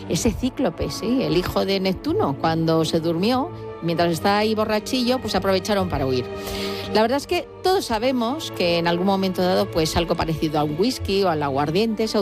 ese cíclope, sí, el hijo de Neptuno, cuando se durmió, mientras estaba ahí borrachillo, pues aprovecharon para huir. La verdad es que todos sabemos que en algún momento dado, pues algo parecido a un whisky o al aguardiente se